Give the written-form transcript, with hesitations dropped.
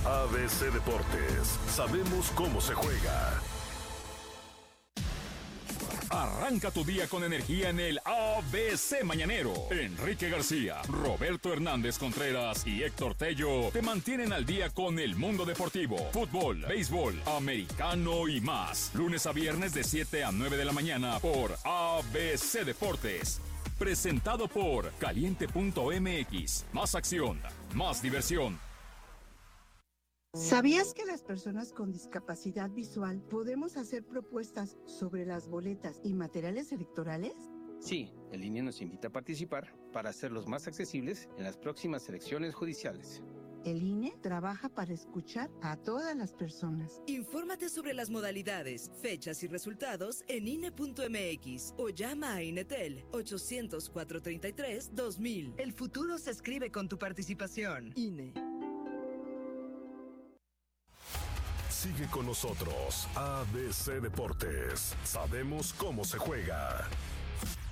ABC Deportes, sabemos cómo se juega. Arranca tu día con energía en el ABC Mañanero. Enrique García, Roberto Hernández Contreras y Héctor Tello te mantienen al día con el mundo deportivo, fútbol, béisbol, americano y más. Lunes a viernes de 7 a 9 de la mañana por ABC Deportes. Presentado por Caliente.mx. Más acción, más diversión. ¿Sabías que las personas con discapacidad visual podemos hacer propuestas sobre las boletas y materiales electorales? Sí, el INE nos invita a participar para hacerlos más accesibles en las próximas elecciones judiciales. El INE trabaja para escuchar a todas las personas. Infórmate sobre las modalidades, fechas y resultados en INE.mx o llama a INETEL 800-433-2000. El futuro se escribe con tu participación. INE. Sigue con nosotros, ABC Deportes. Sabemos cómo se juega.